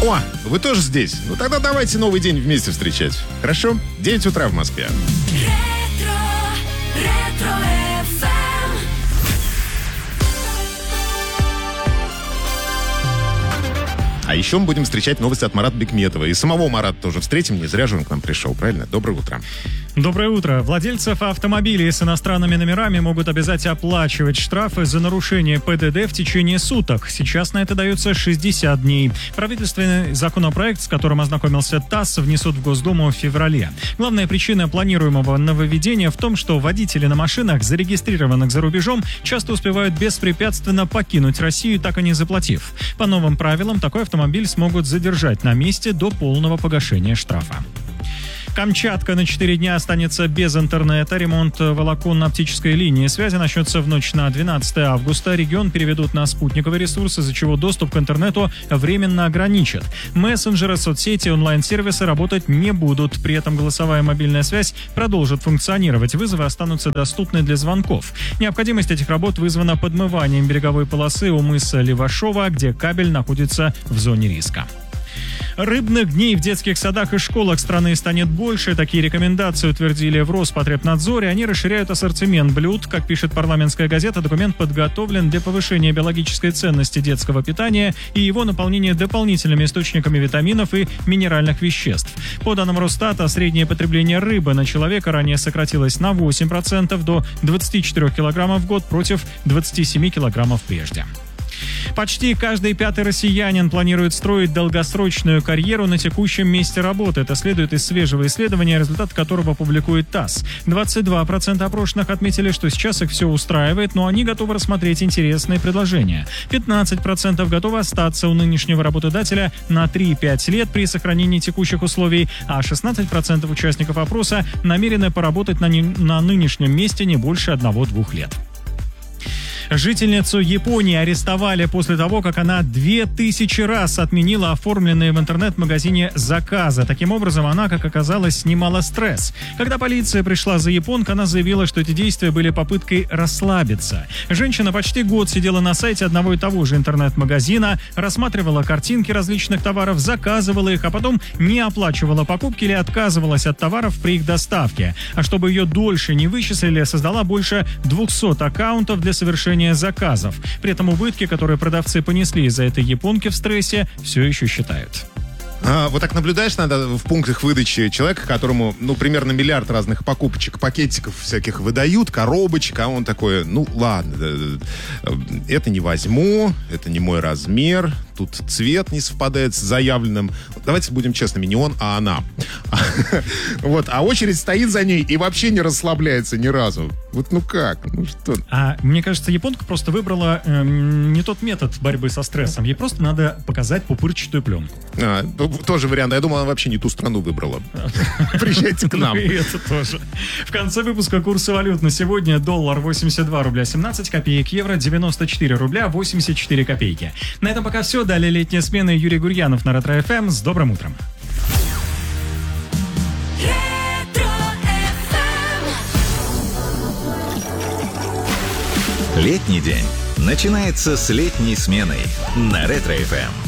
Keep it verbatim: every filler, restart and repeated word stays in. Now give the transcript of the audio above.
О, вы тоже здесь? Ну тогда давайте новый день вместе встречать. Хорошо? девять утра в Москве. Ретро, ретро эф эм. А еще мы будем встречать новости от Марата Бекметова. И самого Марата тоже встретим, не зря же он к нам пришел, правильно? Доброе утро. Доброе утро. Владельцев автомобилей с иностранными номерами могут обязать оплачивать штрафы за нарушение ПДД в течение суток. Сейчас на это дается шестьдесят дней. Правительственный законопроект, с которым ознакомился ТАСС, внесут в Госдуму в феврале. Главная причина планируемого нововведения в том, что водители на машинах, зарегистрированных за рубежом, часто успевают беспрепятственно покинуть Россию, так и не заплатив. По новым правилам, такой автомобиль смогут задержать на месте до полного погашения штрафа. Камчатка на четыре дня останется без интернета. Ремонт волоконно-оптической линии связи начнется в ночь на двенадцатое августа. Регион переведут на спутниковый ресурс, из-за чего доступ к интернету временно ограничат. Мессенджеры, соцсети и онлайн-сервисы работать не будут. При этом голосовая мобильная связь продолжит функционировать. Вызовы останутся доступны для звонков. Необходимость этих работ вызвана подмыванием береговой полосы у мыса Левашова, где кабель находится в зоне риска. Рыбных дней в детских садах и школах страны станет больше. Такие рекомендации утвердили в Роспотребнадзоре. Они расширяют ассортимент блюд. Как пишет парламентская газета, документ подготовлен для повышения биологической ценности детского питания и его наполнения дополнительными источниками витаминов и минеральных веществ. По данным Росстата, среднее потребление рыбы на человека ранее сократилось на восемь процентов до двадцати четырёх килограммов в год против двадцати семи килограммов прежде. Почти каждый пятый россиянин планирует строить долгосрочную карьеру на текущем месте работы. Это следует из свежего исследования, результат которого публикует ТАСС. двадцать два процента опрошенных отметили, что сейчас их все устраивает, но они готовы рассмотреть интересные предложения. пятнадцать процентов готовы остаться у нынешнего работодателя на три-пять лет при сохранении текущих условий, а шестнадцать процентов участников опроса намерены поработать на, не, на нынешнем месте не больше одного-двух лет. Жительницу Японии арестовали после того, как она две тысячи раз отменила оформленные в интернет-магазине заказы. Таким образом, она, как оказалось, снимала стресс. Когда полиция пришла за японкой, она заявила, что эти действия были попыткой расслабиться. Женщина почти год сидела на сайте одного и того же интернет-магазина, рассматривала картинки различных товаров, заказывала их, а потом не оплачивала покупки или отказывалась от товаров при их доставке. А чтобы ее дольше не вычислили, создала больше двухсот аккаунтов для совершения заказов. При этом убытки, которые продавцы понесли из-за этой японки в стрессе, все еще считают. А, вот так наблюдаешь надо в пунктах выдачи человека, которому, ну, примерно миллиард разных покупочек, пакетиков всяких выдают, коробочек, а он такой, ну, ладно, это не возьму, это не мой размер, тут цвет не совпадает с заявленным. Давайте будем честными, не он, а она. Вот, а очередь стоит за ней и вообще не расслабляется ни разу. Вот ну как? Ну что? А мне кажется, японка просто выбрала э, не тот метод борьбы со стрессом. Ей просто надо показать пупырчатую пленку. А, тоже вариант. Я думал, она вообще не ту страну выбрала. Приезжайте к нам. И это тоже. В конце выпуска курсы валют на сегодня. Доллар восемьдесят два рубля семнадцать копеек, евро девяносто четыре рубля восемьдесят четыре копейки. На этом пока все. Далее летняя смена. Юрий Гурьянов на Ретро эф эм. С добрым утром. Летний день начинается с летней сменой на Ретро эф эм.